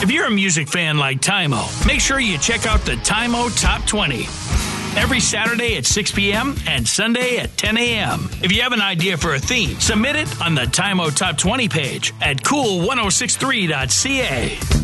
If you're a music fan like Tymo, make sure you check out the Tymo Top 20. Every Saturday at 6 p.m. and Sunday at 10 a.m. If you have an idea for a theme, submit it on the Tymo Top 20 page at cool1063.ca.